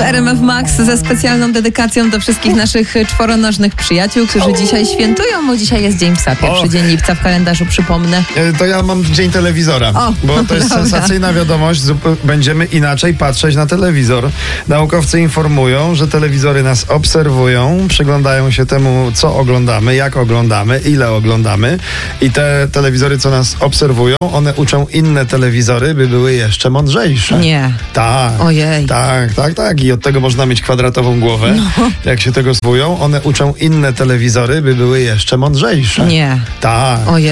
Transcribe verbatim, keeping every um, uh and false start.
R M F Max ze specjalną dedykacją do wszystkich naszych czworonożnych przyjaciół, którzy dzisiaj świętują, bo dzisiaj jest Dzień Psa. Pierwszy Och. dzień lipca w kalendarzu, przypomnę. To ja mam dzień telewizora, O, bo to jest dobra. sensacyjna wiadomość. Zup- Będziemy inaczej patrzeć na telewizor. Naukowcy informują, że telewizory nas obserwują, przyglądają się temu, co oglądamy, jak oglądamy, ile oglądamy i te telewizory, co nas obserwują, one uczą inne telewizory, by były jeszcze mądrzejsze. Nie. Tak. Ojej. Tak, tak, tak. I od tego można mieć kwadratową głowę. No. Jak się tego zwują, one uczą inne telewizory, by były jeszcze mądrzejsze. Nie. Tak. Ojej.